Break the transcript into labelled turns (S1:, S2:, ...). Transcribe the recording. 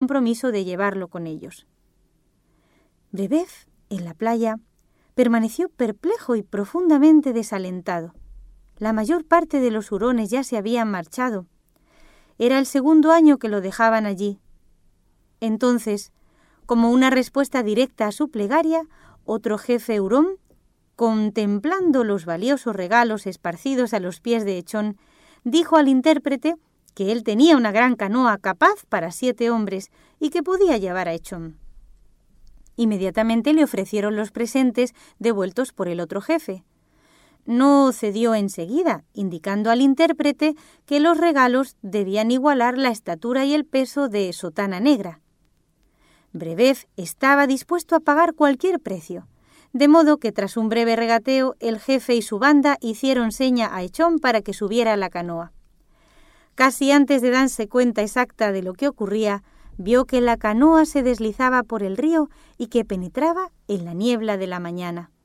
S1: compromiso de llevarlo con ellos. Brebev, en la playa, permaneció perplejo y profundamente desalentado. La mayor parte de los hurones ya se habían marchado. Era el segundo año que lo dejaban allí. Entonces, como una respuesta directa a su plegaria, otro jefe hurón, contemplando los valiosos regalos esparcidos a los pies de Echón, dijo al intérprete que él tenía una gran canoa capaz para 7 hombres y que podía llevar a Echón. Inmediatamente le ofrecieron los presentes devueltos por el otro jefe. No cedió enseguida, indicando al intérprete que los regalos debían igualar la estatura y el peso de Sotana Negra. Brebev estaba dispuesto a pagar cualquier precio, de modo que tras un breve regateo el jefe y su banda hicieron seña a Echón para que subiera a la canoa. Casi antes de darse cuenta exacta de lo que ocurría, vio que la canoa se deslizaba por el río y que penetraba en la niebla de la mañana.